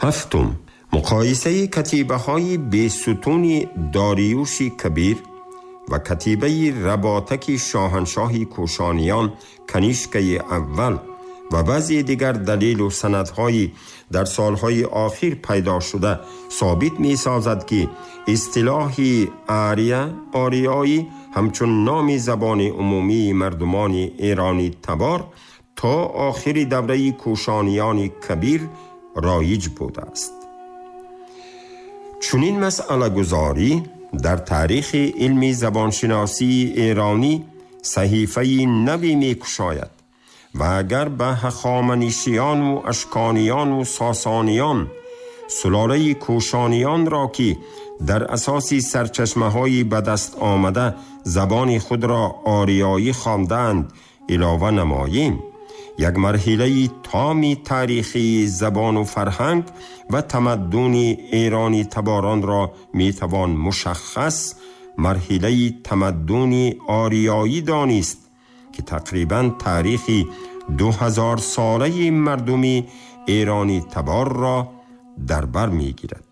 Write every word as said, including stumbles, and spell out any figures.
هفتم، مقایسه کتیبه های بیستون داریوش کبیر و کتیبه رباطک شاهنشاهی کوشانیان کنیشک اول و بعضی دیگر دلیل و سندهایی در سالهای آخر پیدا شده ثابت می سازد که اصطلاح آریا آریایی همچون نام زبان عمومی مردمان ایرانی تبار تا آخر دوره کوشانیان کبیر رایج بوده است. چنین مسئله گذاری در تاریخ علمی زبانشناسی ایرانی صحیفه نوی می کشاید و اگر به هخامنشیان و اشکانیان و ساسانیان سلاله کوشانیان را که در اساس سرچشمه های به دست آمده زبان خود را آریایی خواندند علاوه نماییم، یک مرحله تامی تاریخی زبان و فرهنگ و تمدن ایرانی تباران را میتوان مشخص مرحله تمدن آریایی دانست که تقریبا تاریخی دو هزار ساله مردم ایرانی تبار را در بر میگیرد.